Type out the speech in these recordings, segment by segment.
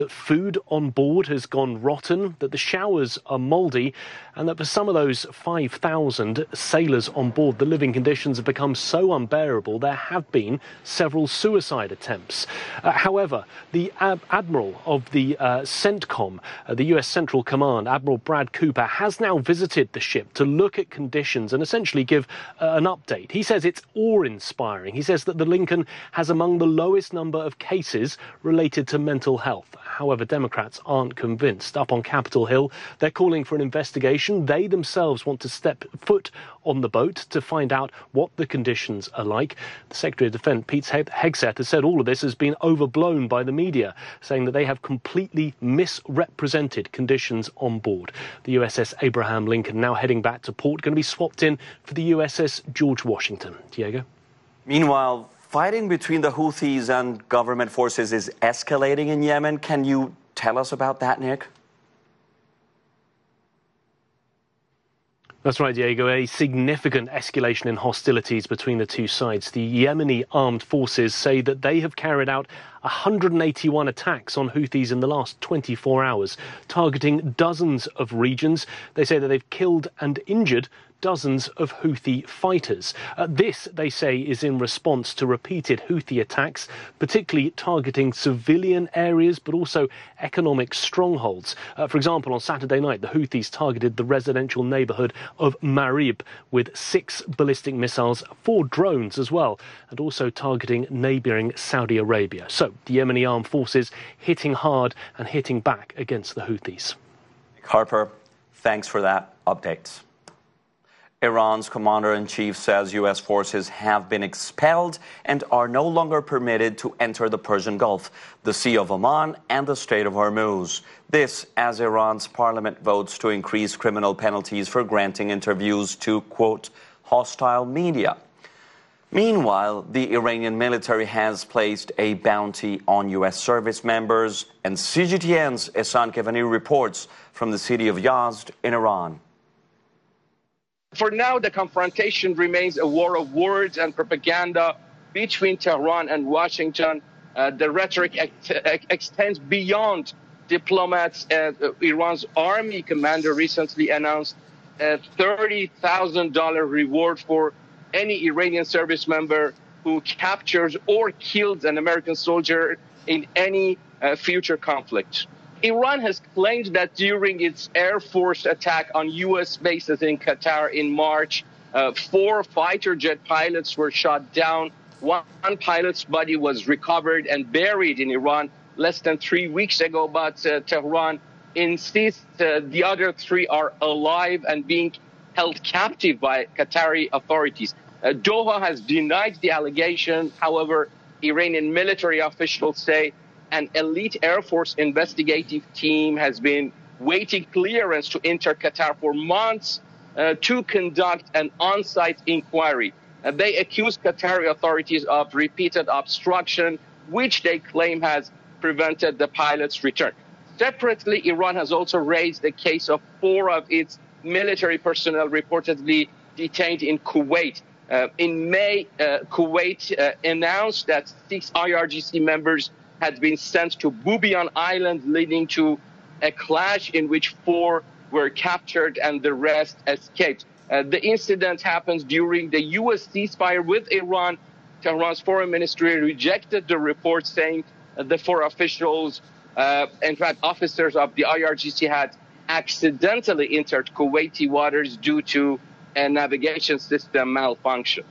that food on board has gone rotten, that the showers are mouldy, and that for some of those 5,000 sailors on board, the living conditions have become so unbearable there have been several suicide attempts. However, the Admiral of the CENTCOM, the US Central Command, Admiral Brad Cooper, has now visited the ship to look at conditions and essentially give an update. He says it's awe-inspiring. He says that the Lincoln has among the lowest number of cases related to mental health. However, Democrats aren't convinced. Up on Capitol Hill, they're calling for an investigation. They themselves want to step foot on the boat to find out what the conditions are like. The Secretary of Defense, Pete Hegseth, has said all of this has been overblown by the media, saying that they have completely misrepresented conditions on board. The USS Abraham Lincoln now heading back to port, going to be swapped in for the USS George Washington. Diego? Meanwhile, fighting between the Houthis and government forces is escalating in Yemen. Can you tell us about that, Nick? That's right, Diego. A significant escalation in hostilities between the two sides. The Yemeni armed forces say that they have carried out 181 attacks on Houthis in the last 24 hours, targeting dozens of regions. They say that they've killed and injured dozens of Houthi fighters. This, they say, is in response to repeated Houthi attacks, particularly targeting civilian areas, but also economic strongholds. For example, on Saturday night, the Houthis targeted the residential neighborhood of Marib with 6 ballistic missiles, 4 drones as well, and also targeting neighboring Saudi Arabia. So, the Yemeni armed forces hitting hard and hitting back against the Houthis. Harper, thanks for that update. Iran's commander-in-chief says U.S. forces have been expelled and are no longer permitted to enter the Persian Gulf, the Sea of Oman, and the Strait of Hormuz. This as Iran's parliament votes to increase criminal penalties for granting interviews to, quote, hostile media. Meanwhile, the Iranian military has placed a bounty on U.S. service members, and CGTN's Ehsan Kevani reports from the city of Yazd in Iran. For now, the confrontation remains a war of words and propaganda between Tehran and Washington. The rhetoric extends beyond diplomats. Iran's army commander recently announced a $30,000 reward for any Iranian service member who captures or kills an American soldier in any future conflict. Iran has claimed that during its Air Force attack on U.S. bases in Qatar in March, 4 fighter jet pilots were shot down. One pilot's body was recovered and buried in Iran less than 3 weeks ago, but Tehran insists the other 3 are alive and being held captive by Qatari authorities. Doha has denied the allegation. However, Iranian military officials say an elite Air Force investigative team has been waiting clearance to enter Qatar for months to conduct an on-site inquiry. They accuse Qatari authorities of repeated obstruction, which they claim has prevented the pilot's return. Separately, Iran has also raised the case of 4 of its military personnel reportedly detained in Kuwait. In May, Kuwait announced that 6 IRGC members had been sent to Bubiyan Island, leading to a clash in which 4 were captured and the rest escaped. The incident happens during the U.S. ceasefire with Iran. Tehran's foreign ministry rejected the report, saying the 4 officials, in fact, officers of the IRGC had accidentally entered Kuwaiti waters due to a navigation system malfunction.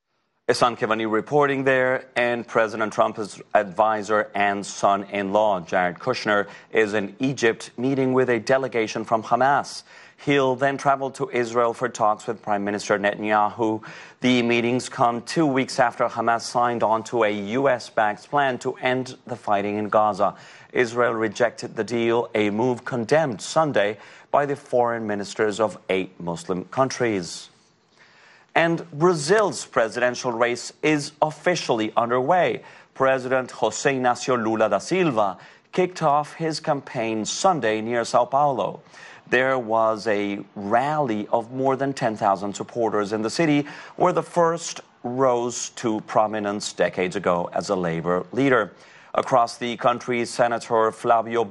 Ehsan Kevani reporting there, and President Trump's advisor and son-in-law, Jared Kushner, is in Egypt meeting with a delegation from Hamas. He'll then travel to Israel for talks with Prime Minister Netanyahu. The meetings come 2 weeks after Hamas signed on to a U.S.-backed plan to end the fighting in Gaza. Israel rejected the deal, a move condemned Sunday by the foreign ministers of 8 Muslim countries. And Brazil's presidential race is officially underway. President José Inácio Lula da Silva kicked off his campaign Sunday near Sao Paulo. There was a rally of more than 10,000 supporters in the city, where the first rose to prominence decades ago as a labor leader. Across the country, Senator Flavio